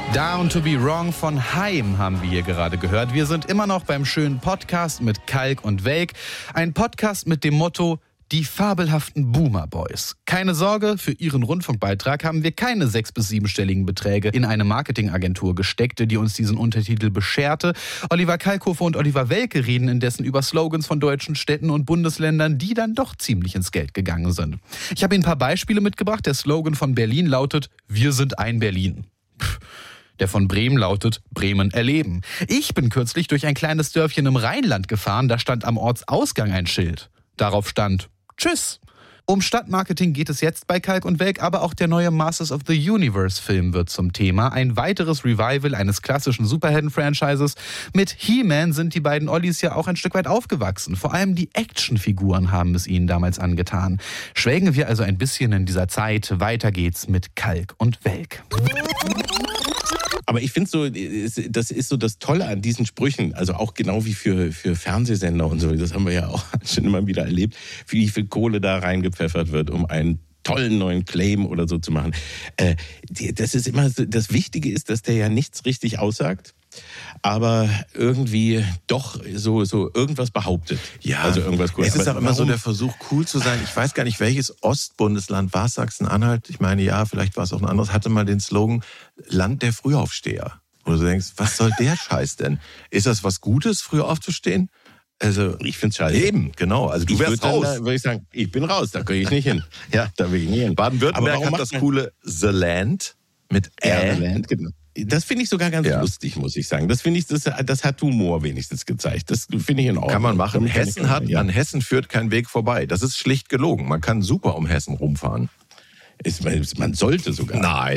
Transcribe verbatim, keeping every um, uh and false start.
Down to be Wrong von Haim haben wir hier gerade gehört. Wir sind immer noch beim schönen Podcast mit Kalk und Welk. Ein Podcast mit dem Motto: Die fabelhaften Boomer Boys. Keine Sorge, für Ihren Rundfunkbeitrag haben wir keine sechs- bis siebenstelligen Beträge in eine Marketingagentur gesteckt, die uns diesen Untertitel bescherte. Oliver Kalkofe und Oliver Welke reden indessen über Slogans von deutschen Städten und Bundesländern, die dann doch ziemlich ins Geld gegangen sind. Ich habe Ihnen ein paar Beispiele mitgebracht. Der Slogan von Berlin lautet: Wir sind ein Berlin. Pff. Der von Bremen lautet: Bremen erleben. Ich bin kürzlich durch ein kleines Dörfchen im Rheinland gefahren, da stand am Ortsausgang ein Schild. Darauf stand: Tschüss. Um Stadtmarketing geht es jetzt bei Kalk und Welk, aber auch der neue Masters of the Universe-Film wird zum Thema. Ein weiteres Revival eines klassischen Superhelden-Franchises. Mit He-Man sind die beiden Ollis ja auch ein Stück weit aufgewachsen. Vor allem die Actionfiguren haben es ihnen damals angetan. Schwelgen wir also ein bisschen in dieser Zeit. Weiter geht's mit Kalk und Welk. Aber ich finde so, das ist so das Tolle an diesen Sprüchen, also auch genau wie für, für Fernsehsender und so, das haben wir ja auch schon immer wieder erlebt, wie viel Kohle da reingepfeffert wird, um einen tollen neuen Claim oder so zu machen. Äh, das ist immer so, das Wichtige ist, dass der ja nichts richtig aussagt, aber irgendwie doch so, so irgendwas behauptet. Ja, also irgendwas cool. Es ist aber auch immer warum? so der Versuch, cool zu sein. Ich weiß gar nicht, welches Ostbundesland war es, Sachsen-Anhalt? Ich meine, ja, vielleicht war es auch ein anderes. Hatte mal den Slogan Land der Frühaufsteher. Wo du denkst, was soll der Scheiß denn? Ist das was Gutes, früh aufzustehen? Also, ich find's scheiße. Eben, genau. Also du ich wärst raus. Da, würde ich sagen, ich bin raus, da gehe ich nicht hin. Ja, da will ich nicht hin. Baden-Württemberg hat das coole The Land mit Ä. The Land, genau. Das finde ich sogar ganz ja. lustig, muss ich sagen. Das finde ich, das, das hat Humor wenigstens gezeigt. Das finde ich in Ordnung. Kann man machen. Kann Hessen kann, hat, ja. an Hessen führt kein Weg vorbei. Das ist schlicht gelogen. Man kann super um Hessen rumfahren. Ist, man sollte sogar. Nein,